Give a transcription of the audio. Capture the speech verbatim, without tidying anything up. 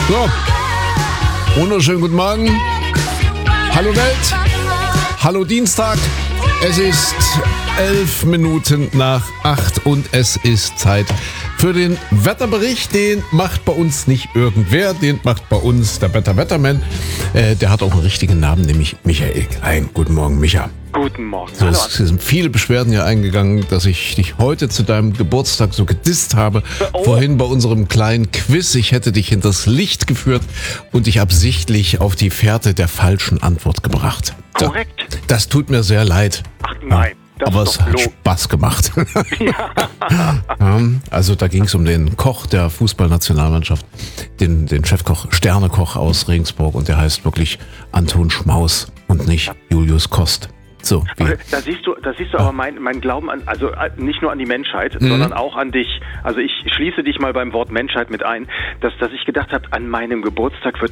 So, wunderschönen guten Morgen. Hallo Welt. Hallo Dienstag. Es ist elf Minuten nach acht und es ist Zeit für den Wetterbericht. Den macht bei uns nicht irgendwer, den macht bei uns der Better Wetterman. Äh, der hat auch einen richtigen Namen, nämlich Michael Klein. Guten Morgen, Micha. Guten Morgen. So, Hallo. es sind viele Beschwerden hier eingegangen, dass ich dich heute zu deinem Geburtstag so gedisst habe. Oh. Vorhin bei unserem kleinen Quiz. Ich hätte dich hinters Licht geführt und dich absichtlich auf die Fährte der falschen Antwort gebracht. So, Korrekt. das tut mir sehr leid. Ach nein, das Aber ist es doch hat Lob. Spaß gemacht. Ja, also da ging es um den Koch der Fußballnationalmannschaft, den, den Chefkoch, Sternekoch aus Regensburg, und der heißt wirklich Anton Schmaus und nicht Julius Kost. So, wie? Aber da siehst du, da siehst du aber mein, mein Glauben an, also nicht nur an die Menschheit, Mhm. sondern auch an dich. Also ich schließe dich mal beim Wort Menschheit mit ein, dass, dass ich gedacht habe, an meinem Geburtstag wird